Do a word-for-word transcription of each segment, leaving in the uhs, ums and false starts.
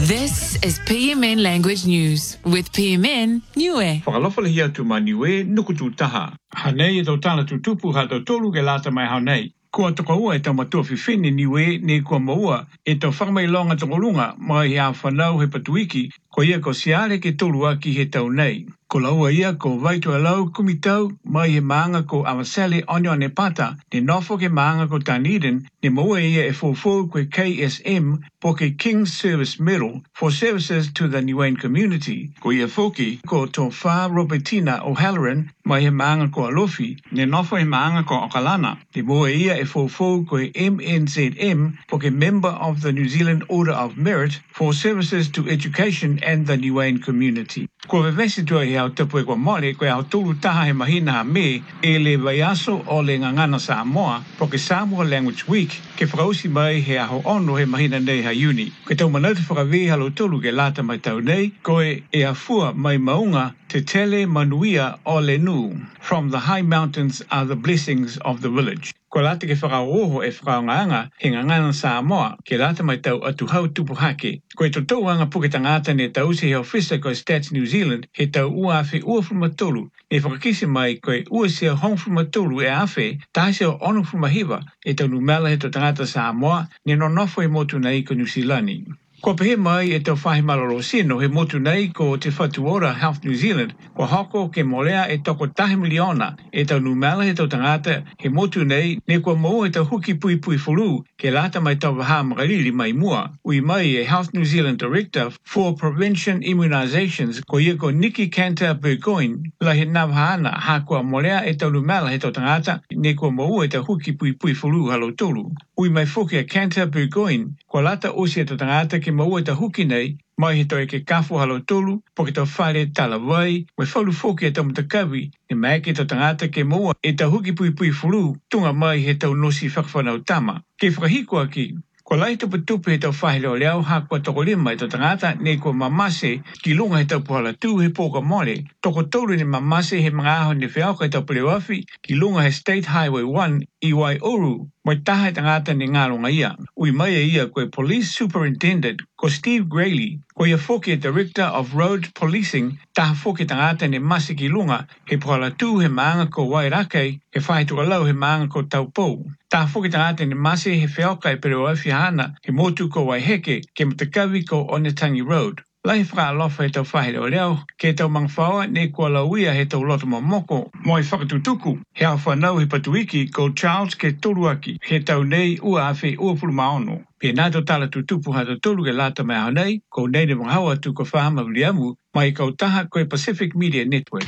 This is P M N Language News with P M N Niue. Whakalofale hia tu ma Niue nukutu taha. Hanei e tau tala tu tupu ha tau tolu ke lata mai hanei. Kua toka ua e tau matua whiwhini Niue ne kua maua e tau whakamai longa tokolunga mai hea whanau he patuiki ko ia ko siare ke tolu aki he tau nei. Ko laua ia ko vaitu alau kumitau mai he maanga ko Amasele Onyo ne pata ne nofo ke maanga ko Dunedin ne maua ia e fufu koe K S M po ke King's Service Medal for services to the Niuean community. Ko ia foki ko to wha Robertina O'Halloran mai he maanga ko Alofi ne nofo he maanga ko Okalana. Ne maua ia e fufu koe M N Z M po ke member of the New Zealand Order of Merit for services to education and the Niuean community. Ko vevesi tua he au tapu e kua mole koe au tolu taha he mahina ha me e le vaiaso o le ngangana Samoa po ke Samoa Language Week ke whakausi mai he aho ono he mahina nei ha uni. Ke tau manauta whakawe halo tolu ke lata mai tau nei koe e afua mai maunga te tele manuia o le nu. From the high mountains are the blessings of the village. Ko lata ke whakaoho e whakaongaanga he ngangana Samoa ke lata mai tau atu hau tupu hake. Ko e tau anga puke tangata ne tau se he ofisa ko Stats New Zealand he tau ua awhi ua frumatolu. E whakakisi mai koe ua sea hong frumatolu e awhi tahi se o ono frumahiva e tau numela he tau tangata Samoa ne no nofo e motu nei ko New Zealandi. Ko pehe mai e tau whahi malolo sino he motu nei ko te whatuora Health New Zealand ko hoko ke molea e toko tahi miliona e tau numela he tau tangata he motu nei ne kua mo e tau huki pui pui fulu ke lata mai tau waha makariri mai mua. Ui mai e Health New Zealand Director for Prevention Immunizations ko ia ko Nikki Cantor Burgoyne la he navhaana ha kua molea e tau numela he tau tangata ne kua mo e tau huki pui pui fulu halo tolu. Ui mai foki a Cantor Burgoyne ko lata osi e tau tangata ke maua ta huki nei, mai he toi ke kafu halo tolu, po ke tau whare tala wai, me whalu foki e tau matakawi, ne mai ke tau tangata ke maua e tau huki pui pui fulu, tunga mai he tau nosi whakawhanau tama. Ke whakahiko aki, ko lai tupu tupu he tau whahi leo leo ha kua toko lima e tau tangata ne kua mamase ki lunga he tau puhala tu he poka mole. Toko tolu ne mamase he mga aho ne whiauka he tau Pelewafi ki lunga he State Highway one i Waiuru. Mai taha he tangata ne ngalonga ia. Ui mai e ia koe Police Superintendent ko Steve Grayley, ko ia foki e Director of Road Policing taha foki tangata ne masi ki lunga he puhala tu he maanga ko Wairake he whahi tukalau he maanga ko Taupou. Taha foki tangata ne masi he whiauka e Pelewafi hana he motu ko Waiheke ke matakawi ko Onetangi Road. Lai whakaalofa he tau whahi leo leo, ke tau mangwhaua ne kua lauia he tau loto mamoko, moi whakatutuku, he au whanau he patuiki ko Charles ke Toruaki, he tau nei ua awhi ua pulumaono. Pia nātou tala tutupu ha tau tolu ke lata mai au nei, ko nei ne manghaua tu ko whahama uliamu, mai kau taha koe Pacific Media Network.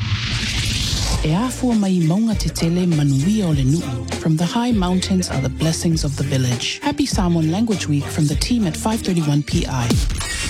E afua mai maunga te tele manuia o le nuu. From the high mountains are the blessings of the village. Happy Samoan Language Week from the team at five thirty-one P I.